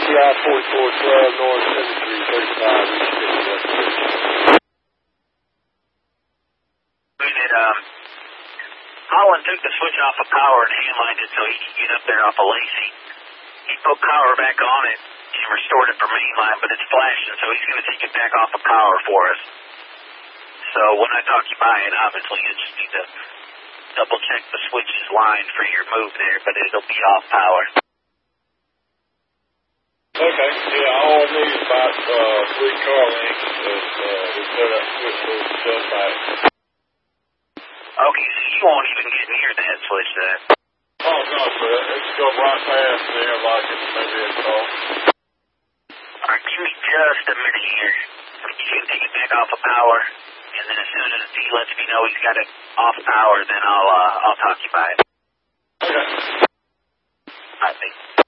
PI 4412 North 7335 East 51. Holland took the switch off of power and handlined it so he could get up there off of Lacey. He put power back on it and restored it for mainline, but it's flashing, so he's going to take it back off of power for us. So when I talk you by it, obviously you just need to double check the switches line for your move there, but it'll be off power. Okay, yeah, all I need is about 3 car lengths we put up switch those stuff back. Okay, so you won't even get near that switch then. Oh, no, sir. It's go right past there like it's maybe a call. Alright, give me just a minute here. You can take it back off of power, and then as soon as he lets me know he's got it off power, then I'll talk you by it. Okay. I think.